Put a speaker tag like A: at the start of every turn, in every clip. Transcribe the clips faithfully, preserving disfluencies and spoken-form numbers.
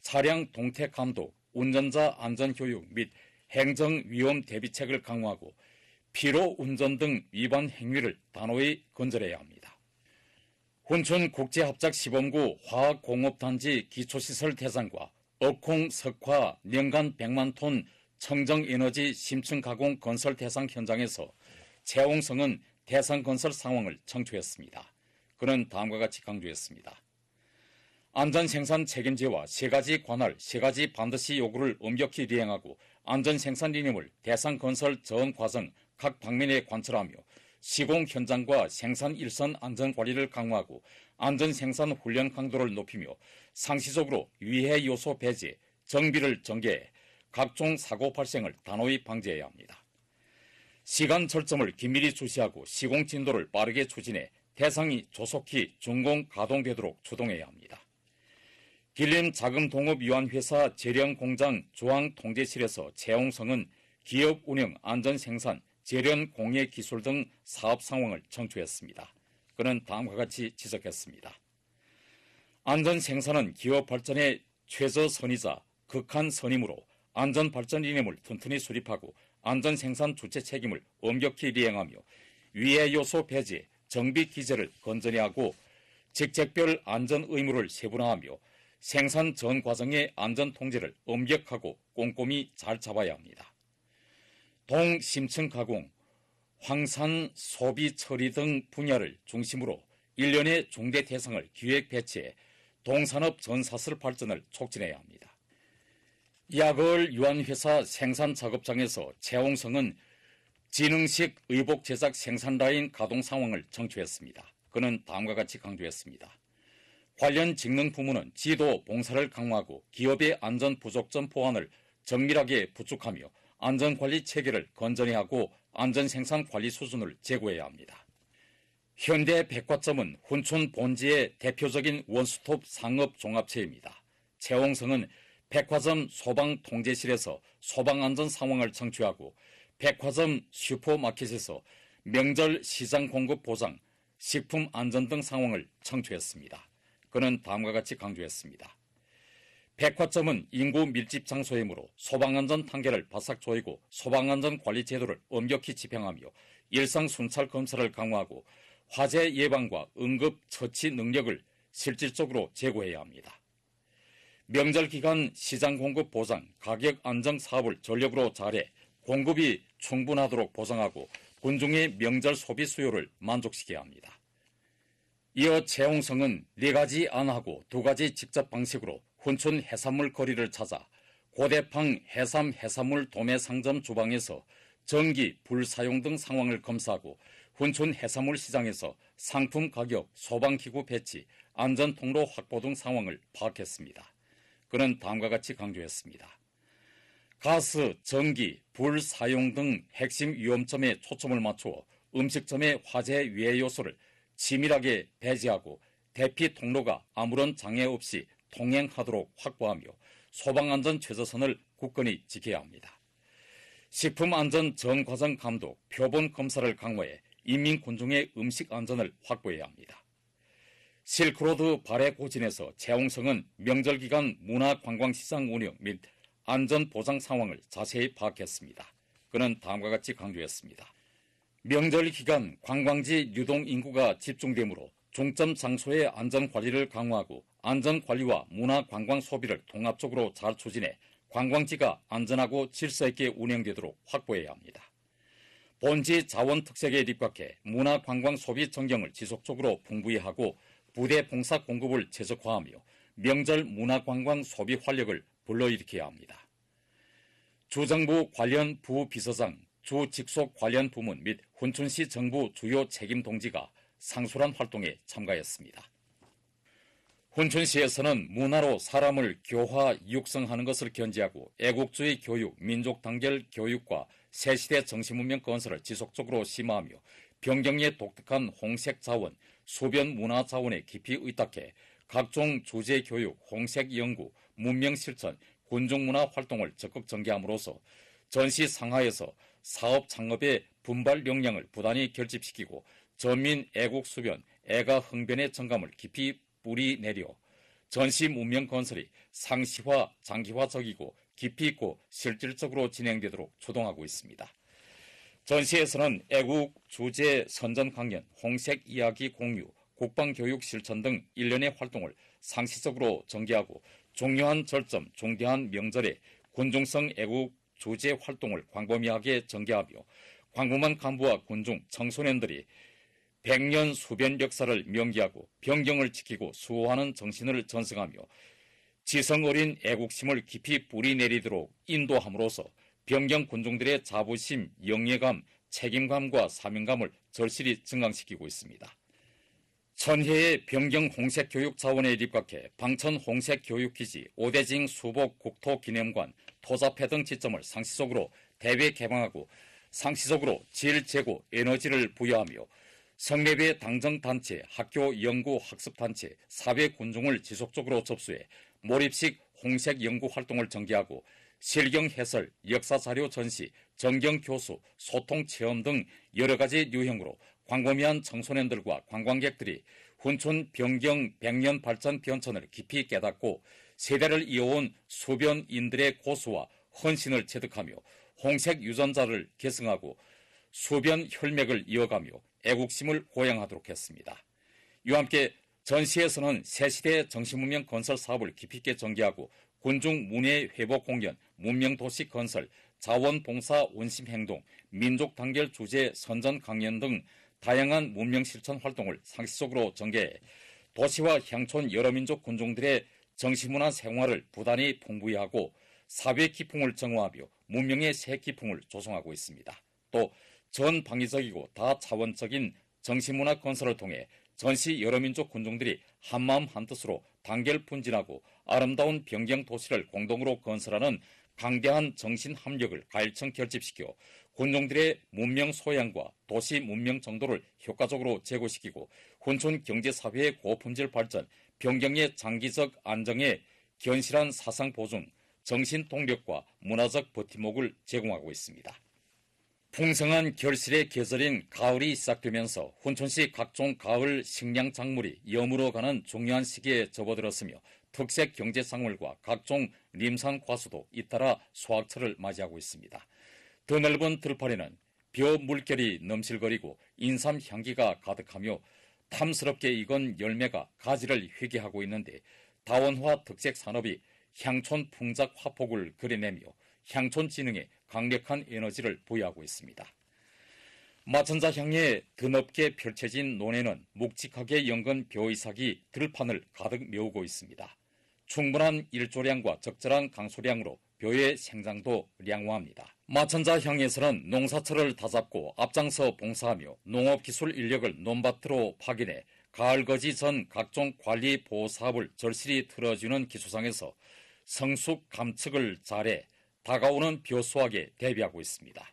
A: 차량 동태 감독, 운전자 안전교육 및 행정위험 대비책을 강화하고 피로 운전 등 위반 행위를 단호히 건절해야 합니다. 훈춘국제합작시범구 화학공업단지 기초시설 대상과 억콩, 석화, 년간 백만 톤 청정에너지 심층 가공 건설 대상 현장에서 최홍성은 대상 건설 상황을 청취했습니다. 그는 다음과 같이 강조했습니다. 안전생산 책임제와 세 가지 관할, 세 가지 반드시 요구를 엄격히 이행하고 안전생산 이념을 대상 건설 전 과정 각 방면에 관철하며 시공 현장과 생산 일선 안전관리를 강화하고 안전생산 훈련 강도를 높이며 상시적으로 위해 요소 배제, 정비를 전개해 각종 사고 발생을 단호히 방지해야 합니다. 시간 절점을 긴밀히 주시하고 시공 진도를 빠르게 추진해 대상이 조속히 준공 가동되도록 추동해야 합니다. 길림 자금동업위안회사 재련공장 조항통제실에서 최홍성은 기업 운영, 안전생산, 재련 공예 기술 등 사업 상황을 청취했습니다. 그는 다음과 같이 지적했습니다. 안전생산은 기업 발전의 최저선이자 극한선이므로 안전발전 이념을 튼튼히 수립하고 안전생산 주체 책임을 엄격히 이행하며 위해 요소 배제, 정비 기재를 건전히 하고 직책별 안전 의무를 세분화하며 생산 전 과정의 안전 통제를 엄격하고 꼼꼼히 잘 잡아야 합니다. 동심층 가공, 황산 소비 처리 등 분야를 중심으로 일련의 중대 대상을 기획 배치해 동산업 전사슬 발전을 촉진해야 합니다. 약을 유한회사 생산 작업장에서 최홍성은 지능식 의복 제작 생산 라인 가동 상황을 청취했습니다. 그는 다음과 같이 강조했습니다. 관련 직능 부문은 지도 봉사를 강화하고 기업의 안전 부족점 포함을 정밀하게 부축하며 안전관리 체계를 건전히 하고 안전생산 관리 수준을 제고해야 합니다. 현대백화점은 훈춘 본지의 대표적인 원스톱 상업 종합체입니다. 최홍성은 백화점 소방통제실에서 소방안전 상황을 청취하고 백화점 슈퍼마켓에서 명절 시장 공급 보장, 식품 안전 등 상황을 청취했습니다. 그는 다음과 같이 강조했습니다. 백화점은 인구 밀집 장소이므로 소방안전 단계를 바싹 조이고 소방안전 관리 제도를 엄격히 집행하며 일상 순찰 검사를 강화하고 화재 예방과 응급 처치 능력을 실질적으로 제고해야 합니다. 명절 기간 시장 공급 보장, 가격 안정 사업을 전력으로 잘해 공급이 충분하도록 보장하고 군중의 명절 소비 수요를 만족시켜야 합니다. 이어 최홍성은 네 가지 안하고 두 가지 직접 방식으로 훈춘 해산물 거리를 찾아 고대팡 해삼 해산물 도매 상점 주방에서 전기, 불 사용 등 상황을 검사하고 훈춘 해산물 시장에서 상품 가격, 소방기구 배치, 안전통로 확보 등 상황을 파악했습니다. 그는 다음과 같이 강조했습니다. 가스, 전기, 불 사용 등 핵심 위험점에 초점을 맞추어 음식점의 화재 위해 요소를 치밀하게 배제하고 대피 통로가 아무런 장애 없이 통행하도록 확보하며 소방안전 최저선을 굳건히 지켜야 합니다. 식품안전 전과정 감독, 표본 검사를 강화해 인민군중의 음식 안전을 확보해야 합니다. 실크로드 발해 고진에서 최홍성은 명절 기간 문화관광시장 운영 및 안전보장 상황을 자세히 파악했습니다. 그는 다음과 같이 강조했습니다. 명절 기간 관광지 유동 인구가 집중되므로 중점 장소의 안전관리를 강화하고 안전관리와 문화관광 소비를 통합적으로 잘 추진해 관광지가 안전하고 질서 있게 운영되도록 확보해야 합니다. 본지 자원 특색에 입각해 문화관광 소비 전경을 지속적으로 풍부히 하고 부대 봉사 공급을 최적화하며 명절 문화관광 소비 활력을 불러일으켜야 합니다. 주정부 관련 부비서장, 주 직속 관련 부문 및 훈춘시 정부 주요 책임 동지가 상술한 활동에 참가했습니다. 훈춘시에서는 문화로 사람을 교화, 육성하는 것을 견지하고 애국주의 교육, 민족 단결 교육과 새시대 정신문명 건설을 지속적으로 심화하며 변경의 독특한 홍색 자원, 소변 문화 자원에 깊이 의탁해 각종 주제 교육, 홍색 연구, 문명 실천, 군중문화 활동을 적극 전개함으로써 전시 상하에서 사업 창업의 분발 역량을 부단히 결집시키고 전민 애국 수변, 애가 흥변의 정감을 깊이 뿌리내려 전시 문명 건설이 상시화, 장기화적이고 깊이 있고 실질적으로 진행되도록 주동하고 있습니다. 전시에서는 애국 주제 선전 강연, 홍색 이야기 공유, 국방교육 실천 등 일련의 활동을 상시적으로 전개하고 중요한 절점, 중대한 명절에 군중성 애국 주제 활동을 광범위하게 전개하며 광범한 간부와 군중, 청소년들이 백년 수변 역사를 명기하고 병경을 지키고 수호하는 정신을 전승하며 지성 어린 애국심을 깊이 뿌리내리도록 인도함으로써 병경 군중들의 자부심, 영예감, 책임감과 사명감을 절실히 증강시키고 있습니다. 천혜의 병경 홍색교육 자원에 입각해 방천 홍색교육기지, 오대징 수복 국토기념관, 토자패 등 지점을 상시적으로 대외 개방하고 상시적으로 질, 재고, 에너지를 부여하며 성내외 당정단체, 학교 연구 학습단체, 사회 군중을 지속적으로 접수해 몰입식 홍색 연구 활동을 전개하고 실경 해설, 역사자료 전시, 정경 교수, 소통 체험 등 여러 가지 유형으로 광범위한 청소년들과 관광객들이 훈촌 병경 백년 발전 변천을 깊이 깨닫고 세대를 이어온 수변인들의 고수와 헌신을 체득하며 홍색 유전자를 계승하고 수변 혈맥을 이어가며 애국심을 고양하도록 했습니다. 이와 함께 전시에서는 새시대 정신문명 건설 사업을 깊이 있게 전개하고 군중 문예 회복 공연, 문명도시 건설, 자원봉사 원심행동, 민족단결 주제 선전 강연 등 다양한 문명실천 활동을 상시적으로 전개해 도시와 향촌 여러 민족 군중들의 정신문화 생활을 부단히 풍부히 하고 사회 기풍을 정화하며 문명의 새 기풍을 조성하고 있습니다. 또 전방위적이고 다차원적인 정신문화 건설을 통해 전시 여러 민족 군중들이 한마음 한뜻으로 단결 분진하고 아름다운 병경 도시를 공동으로 건설하는 강대한 정신 합력을 가일청 결집시켜 군중들의 문명 소양과 도시 문명 정도를 효과적으로 제고시키고 훈촌 경제사회의 고품질 발전, 병경의 장기적 안정에 견실한 사상 보존, 정신 동력과 문화적 버팀목을 제공하고 있습니다. 풍성한 결실의 계절인 가을이 시작되면서 훈촌시 각종 가을 식량 작물이 여물어 가는 중요한 시기에 접어들었으며 특색 경제작물과 각종 림상 과수도 잇따라 수확철을 맞이하고 있습니다. 더 넓은 들판에는 벼 물결이 넘실거리고 인삼 향기가 가득하며 탐스럽게 익은 열매가 가지를 휘게 있는데 다원화 특색 산업이 향촌 풍작 화폭을 그려내며 향촌 진흥에 강력한 에너지를 부여하고 있습니다. 마천자 향에 드넓게 펼쳐진 논에는 묵직하게 연근 벼이삭이 들판을 가득 메우고 있습니다. 충분한 일조량과 적절한 강수량으로 벼의 생장도 량호합니다. 마천자 향에서는 농사철을 다잡고 앞장서 봉사하며 농업기술 인력을 논밭으로 파견해 가을 거지 전 각종 관리 보호 사업을 절실히 틀어주는 기초상에서 성숙 감축을 잘해 다가오는 벼 수확에 대비하고 있습니다.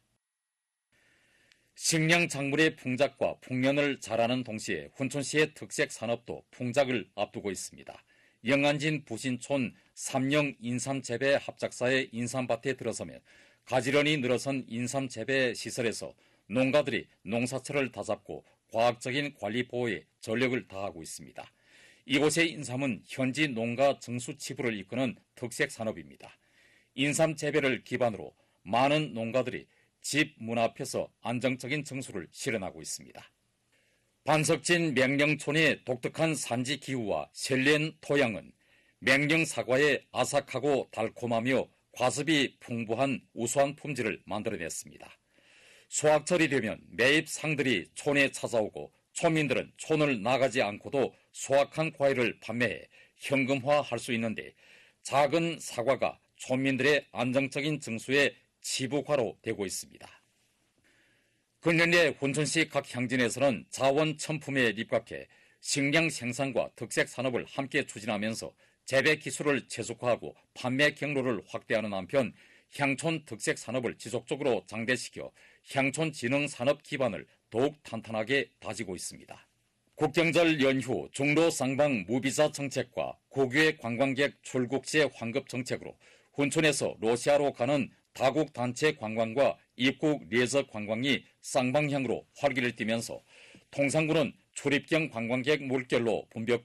A: 식량 작물의 풍작과 풍년을 잘하는 동시에 훈촌시의 특색 산업도 풍작을 앞두고 있습니다. 영안진 부신촌 삼령 인삼재배 합작사의 인삼밭에 들어서면 가지런히 늘어선 인삼재배 시설에서 농가들이 농사철을 다잡고 과학적인 관리 보호에 전력을 다하고 있습니다. 이곳의 인삼은 현지 농가 정수 치부를 이끄는 특색 산업입니다. 인삼 재배를 기반으로 많은 농가들이 집 문 앞에서 안정적인 정수를 실현하고 있습니다. 반석진 맹령촌의 독특한 산지 기후와 셀렌 토양은 맹령 사과의 아삭하고 달콤하며 과습이 풍부한 우수한 품질을 만들어냈습니다. 수확철이 되면 매입 상들이 촌에 찾아오고 촌민들은 촌을 나가지 않고도 수확한 과일을 판매해 현금화할 수 있는데 작은 사과가 촌민들의 안정적인 정수의 치부화로 되고 있습니다. 근년에 훈촌시 각 향진에서는 자원 첨품에 입각해 식량 생산과 특색 산업을 함께 추진하면서 재배 기술을 최적화하고 판매 경로를 확대하는 한편 향촌 특색 산업을 지속적으로 장대시켜 향촌 진흥 산업 기반을 더욱 탄탄하게 다지고 있습니다. 국경절 연휴 중로 쌍방 무비자 정책과 고교의 관광객 출국제 환급 정책으로 훈촌에서 러시아로 가는 다국 단체 관광과 입국 레저 관광이 쌍방향으로 활기를 띠면서 통상구는 출입경 관광객 물결로 붐볐고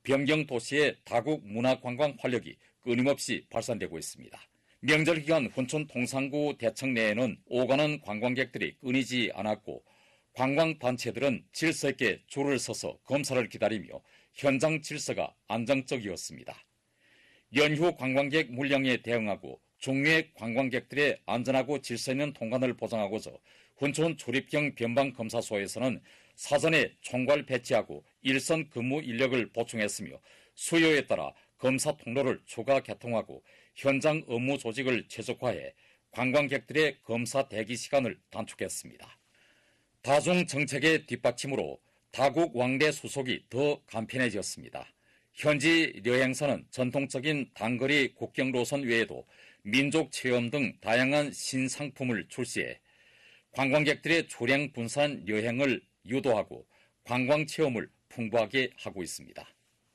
A: 변경 도시의 다국 문화관광 활력이 끊임없이 발산되고 있습니다. 명절 기간 훈촌 동산구 대청 내에는 오가는 관광객들이 끊이지 않았고 관광단체들은 질서 있게 줄을 서서 검사를 기다리며 현장 질서가 안정적이었습니다. 연휴 관광객 물량에 대응하고 종류의 관광객들의 안전하고 질서 있는 통관을 보장하고자 훈촌 조립형 변방검사소에서는 사전에 총괄 배치하고 일선 근무 인력을 보충했으며 수요에 따라 검사 통로를 추가 개통하고 현장 업무 조직을 최적화해 관광객들의 검사 대기 시간을 단축했습니다. 다중 정책의 뒷받침으로 다국 왕래 수속이 더 간편해졌습니다. 현지 여행사는 전통적인 단거리 국경 노선 외에도 민족 체험 등 다양한 신상품을 출시해 관광객들의 초량 분산 여행을 유도하고 관광 체험을 풍부하게 하고 있습니다.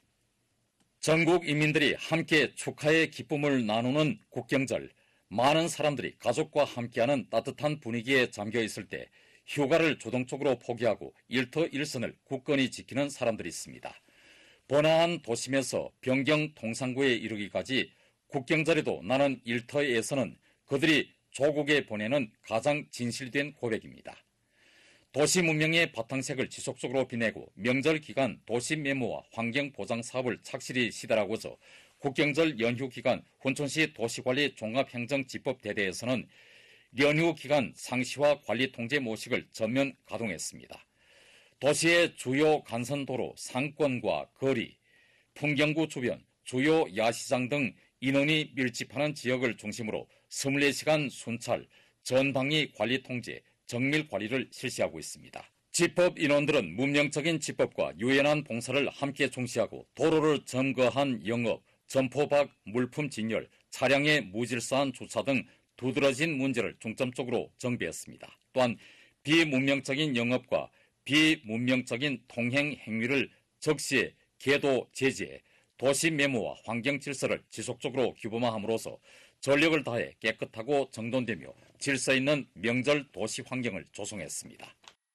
A: 전국 인민들이 함께 축하의 기쁨을 나누는 국경절, 많은 사람들이 가족과 함께하는 따뜻한 분위기에 잠겨 있을 때 휴가를 주동적으로 포기하고 일터일선을 굳건히 지키는 사람들이 있습니다. 번화한 도심에서 변경 동산구에 이르기까지 국경절에도 나는 일터에서는 그들이 조국에 보내는 가장 진실된 고백입니다. 도시 문명의 바탕색을 지속적으로 빛내고 명절 기간 도시 메모와 환경 보장 사업을 착실히 시달하고서 국경절 연휴 기간 훈촌시 도시관리 종합행정지법대대에서는 연휴 기간 상시화 관리 통제 모식을 전면 가동했습니다. 도시의 주요 간선도로 상권과 거리, 풍경구 주변, 주요 야시장 등 인원이 밀집하는 지역을 중심으로 이십사 시간 순찰, 전방위 관리 통제, 정밀 관리를 실시하고 있습니다. 집법 인원들은 문명적인 집법과 유연한 봉사를 함께 중시하고 도로를 점거한 영업, 점포 밖 물품 진열, 차량의 무질서한 주차 등 두드러진 문제를 중점적으로 정비했습니다. 또한 비문명적인 영업과 비문명적인 통행 행위를 적시해 계도 제지해 도시 메모와 환경 질서를 지속적으로 규범화함으로써 전력을 다해 깨끗하고 정돈되며 질서 있는 명절 도시 환경을 조성했습니다.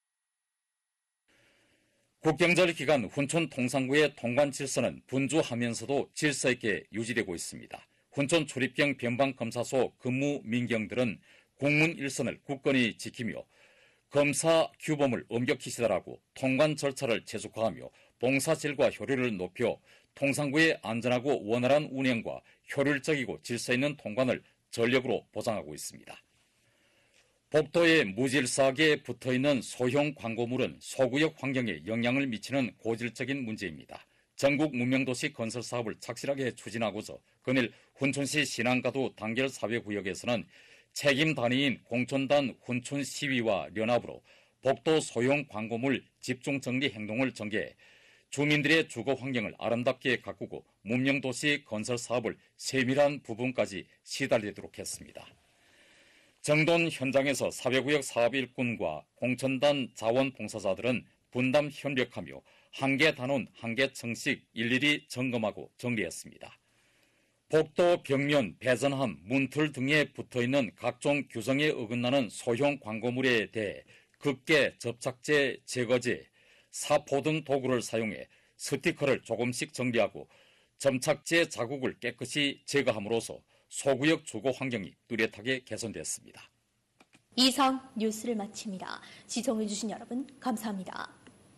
A: 국경절 기간 훈촌 동산구의 통관 질서는 분주하면서도 질서 있게 유지되고 있습니다. 훈촌 출입경 변방검사소 근무 민경들은 공문 일선을 굳건히 지키며 검사 규범을 엄격히 시달하고 통관 절차를 최적화하며 봉사질과 효율을 높여 통상구의 안전하고 원활한 운행과 효율적이고 질서 있는 통관을 전력으로 보장하고 있습니다. 복도에 무질서하게 붙어있는 소형 광고물은 소구역 환경에 영향을 미치는 고질적인 문제입니다. 전국 문명도시 건설 사업을 착실하게 추진하고서 금일 훈촌시 신안가도 단결 사회구역에서는 책임 단위인 공촌단 훈촌시위와 연합으로 복도 소형 광고물 집중 정리 행동을 전개해 주민들의 주거 환경을 아름답게 가꾸고 문명도시 건설 사업을 세밀한 부분까지 시달리도록 했습니다. 정돈 현장에서 사회구역 사업 일꾼과 공촌단 자원봉사자들은 분담 협력하며 한계 단원, 한계 청식 일일이 점검하고 정리했습니다. 복도 벽면, 배전함, 문틀 등에 붙어있는 각종 규정에 어긋나는 소형 광고물에 대해 급계, 접착제, 제거제, 사포 등 도구를 사용해 스티커를 조금씩 정리하고 점착제 자국을 깨끗이 제거함으로써 소구역 주거 환경이 뚜렷하게 개선됐습니다.
B: 이상 뉴스를 마칩니다. 시청해주신 여러분 감사합니다.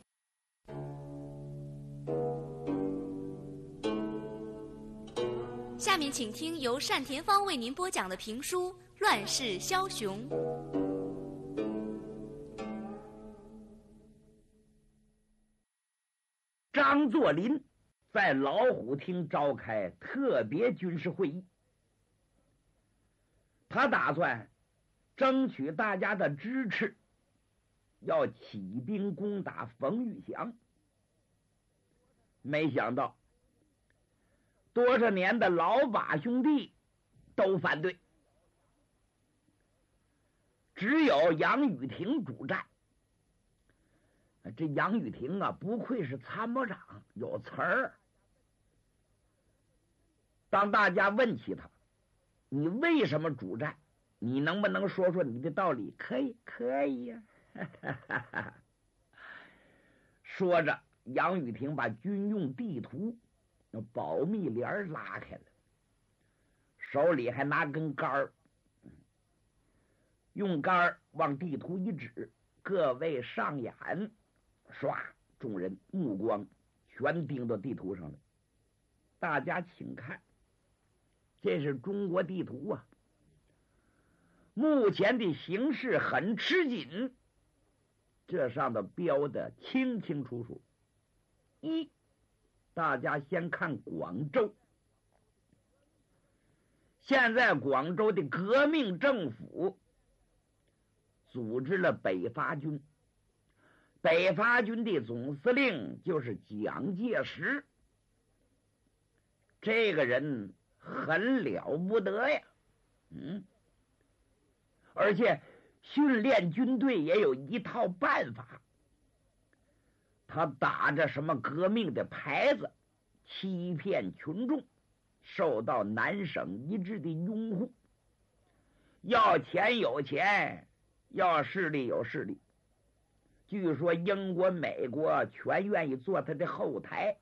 C: 下面请听由单田芳为您播讲的评书《乱世枭雄》。
D: 张作霖在老虎厅召开特别军事会议，他打算争取大家的支持，要起兵攻打冯玉祥。没想到多少年的老把兄弟都反对，只有杨宇霆主战。这杨宇霆啊，不愧是参谋长，有词儿。当大家问起他，你为什么主战？你能不能说说你的道理？可以，可以呀、啊。说着，杨宇霆把军用地图那保密帘拉开了，手里还拿根杆儿，用杆儿往地图一指，各位上眼，唰，众人目光全盯到地图上了。大家请看，这是中国地图啊。目前的形势很吃紧，这上头标的清清楚楚。一，大家先看广州。现在广州的革命政府组织了北伐军，北伐军的总司令就是蒋介石。这个人很了不得呀，嗯，而且训练军队也有一套办法。他打着什么革命的牌子，欺骗群众，受到南省一致的拥护。要钱有钱，要势力有势力。据说英国、美国全愿意做他的后台。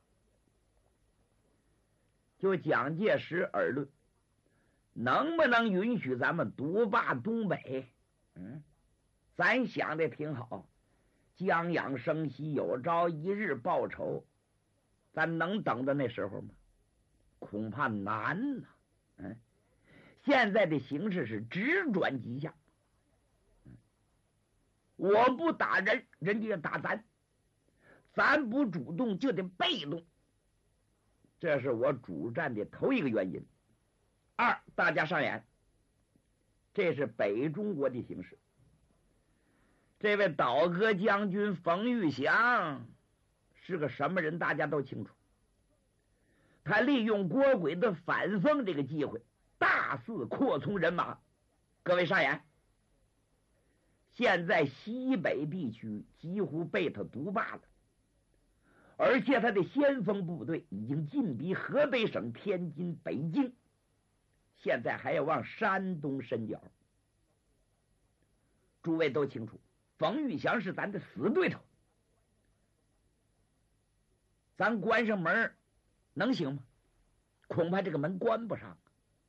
D: 就蒋介石而论，能不能允许咱们独霸东北？嗯，咱想的挺好，将养生息，有朝一日报仇，咱能等到那时候吗？恐怕难呐、啊。嗯，现在的形势是直转急下。嗯，我不打人，人家要打咱，咱不主动就得被动。这是我主战的头一个原因。二，大家上眼，这是北中国的形势。这位倒戈将军冯玉祥是个什么人，大家都清楚。他利用郭轨的反封这个机会，大肆扩充人马。各位上眼，现在西北地区几乎被他独霸了。而且他的先锋部队已经进逼河北省天津、北京，现在还要往山东伸脚。诸位都清楚，冯玉祥是咱的死对头，咱关上门能行吗？恐怕这个门关不上。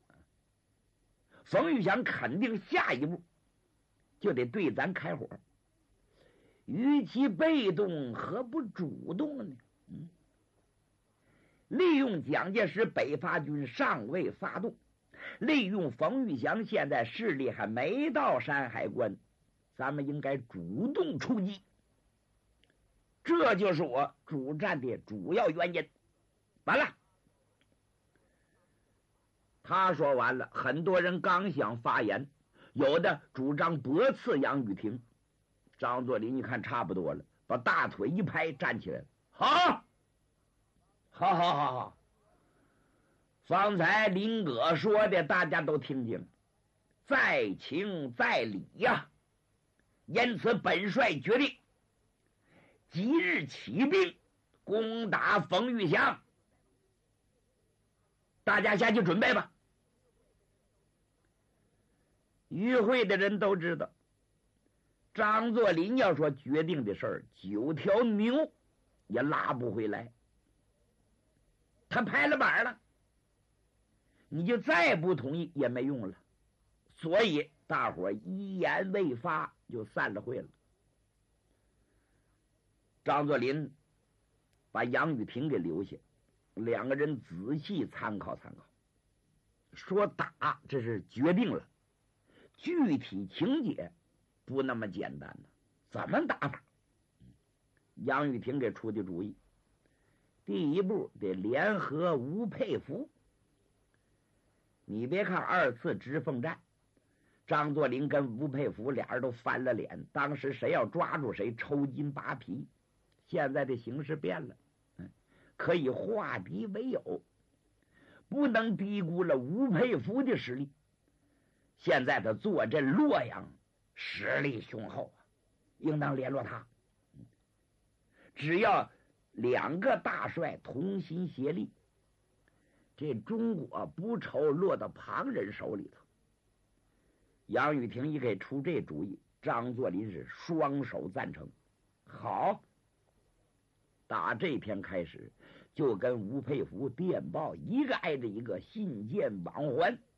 D: 冯玉祥肯定下一步就得对咱开火。与其被动，何不主动呢？嗯，利用蒋介石北伐军尚未发动，利用冯玉祥现在势力还没到山海关，咱们应该主动出击。这就是我主战的主要原因。完了，他说完了，很多人刚想发言，有的主张驳斥杨雨婷。张作霖一看差不多了，把大腿一拍，站起来了。好，好，好，好，好。方才林葛说的，大家都听见了，在情在理呀。因此，本帅决定即日起兵攻打冯玉祥。大家下去准备吧。与会的人都知道，张作霖要说决定的事儿，九条牛也拉不回来。他拍了板了，你就再不同意也没用了。所以大伙一言未发就散了会了。张作霖把杨雨婷给留下，两个人仔细参考参考。说打这是决定了，具体情节不那么简单呢，怎么打法？杨雨婷给出的主意，第一步得联合吴佩孚。你别看二次直奉战，张作霖跟吴佩孚俩人都翻了脸，当时谁要抓住谁抽筋扒皮。现在的形势变了，可以化敌为友，不能低估了吴佩孚的实力。现在他坐镇洛阳，实力雄厚啊，应当联络他。只要两个大帅同心协力，这中国不愁落到旁人手里头。杨雨婷一给出这主意，张作霖是双手赞成。好，打这天开始， 就跟吴佩孚电报一个挨着一个，信件往还。